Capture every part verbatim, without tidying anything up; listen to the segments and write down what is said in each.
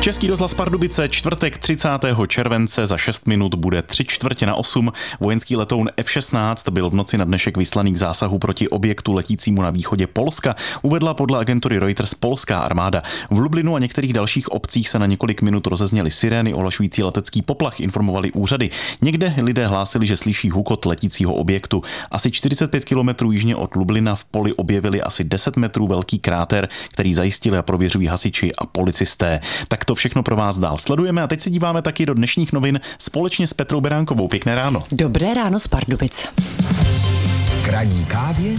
Český rozhlas Pardubice, čtvrtek třicátého července za šest minut bude tři čtvrtě na osm. Vojenský letoun F šestnáct byl v noci na dnešek vyslaný k zásahu proti objektu letícímu na východě Polska, uvedla podle agentury Reuters polská armáda. V Lublinu a některých dalších obcích se na několik minut rozezněly sirény ohlašující letecký poplach, informovali úřady. Někde lidé hlásili, že slyší hukot letícího objektu. Asi čtyřicet pět kilometrů jižně od Lublina v poli objevili asi deset metrů velký kráter, který zajistili a prověřují hasiči a policisté. Tak to všechno pro vás dál sledujeme a teď se díváme taky do dnešních novin společně s Petrou Beránkovou. Pěkné ráno. Dobré ráno z Pardubic. K ranní kávě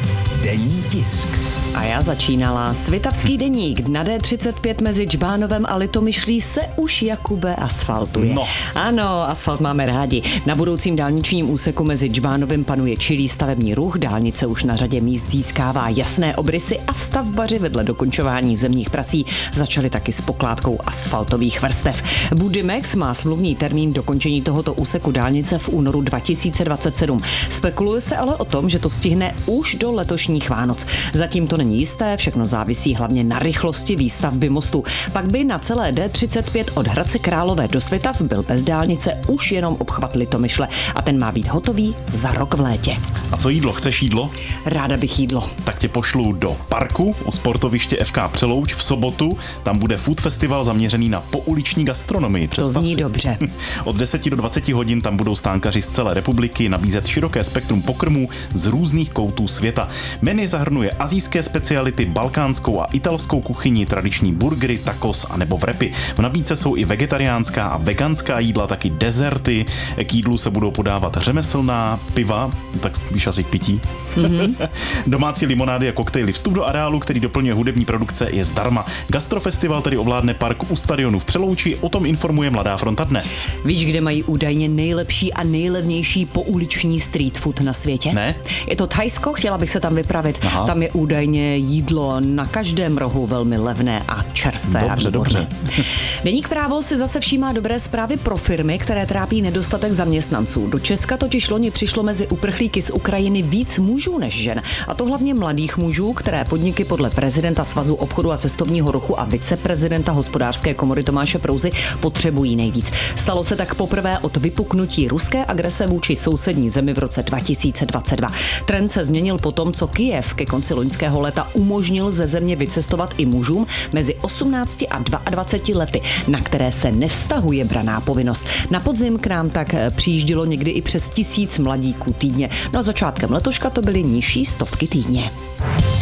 denní tisk. A já začínala. Svitavský deník na D třicet pět mezi Džbánovem a Litomyšlí se už, Jakube, asfaltuje. No. Ano, asfalt máme rádi. Na budoucím dálničním úseku mezi Džbánovem panuje čilý stavební ruch, dálnice už na řadě míst získává jasné obrysy a stavbaři vedle dokončování zemních prací začali taky s pokládkou asfaltových vrstev. Budimex má smluvní termín dokončení tohoto úseku dálnice v únoru dva tisíce dvacet sedm. Spekuluje se ale o tom, že to stihne už do letošních Vánoc. Zatím to není jisté, všechno závisí hlavně na rychlosti výstavby mostu. Pak by na celé D třicet pět od Hradce Králové do Svitav byl bez dálnice už jenom obchvat Litomyšle a ten má být hotový za rok v létě. A co jídlo? Chceš jídlo? Ráda bych jídlo. Tak tě pošlu do parku u sportoviště F K Přelouč v sobotu. Tam bude food festival zaměřený na pouliční gastronomii. Představ to zní si. Dobře. Od deseti do dvaceti hodin tam budou stánkaři z celé republiky nabízet široké spektrum pokrmů z různých koutů světa. Menu zahrnuje asijské speciality, balkánskou a italskou kuchyni, tradiční burgery, tacos a nebo wrapy. V nabídce jsou i vegetariánská a veganská jídla, taky dezerty. K jídlu se budou podávat řemeslná piva, tak spíš asi k pití. Mm-hmm. Domácí limonády a koktejly. Vstup do areálu, který doplňuje hudební produkce, je zdarma. Gastrofestival tedy ovládne park u stadionu v Přelouči, o tom informuje Mladá fronta dnes. Víš, kde mají údajně nejlepší a nejlevnější pouliční street food na světě? Ne? Je to Thajsko, chtěla bych se tam vypravit. Aha. Tam je údajně jídlo na každém rohu velmi levné a čerstvé. Dobře, a dobře. Deník Právo si zase všímá dobré zprávy pro firmy, které trápí nedostatek zaměstnanců. Do Česka totiž loni přišlo mezi uprchlíky z Ukrajiny víc mužů než žen. A to hlavně mladých mužů, které podniky podle prezidenta Svazu obchodu a cestovního ruchu a viceprezidenta hospodářské komory Tomáše Prouzy potřebují nejvíc. Stalo se tak poprvé od vypuknutí ruské agrese vůči sousední zemi v roce dva tisíce dvacet dva. Trend se změnil po tom, co Kyjev ke konci loňského léta umožnil ze země vycestovat i mužům mezi osmnácti a dvaceti dvěma lety, na které se nevztahuje branná povinnost. Na podzim k nám tak přijíždělo někdy i přes tisíc mladíků týdně. No a začátkem letoška to byly nižší stovky týdně.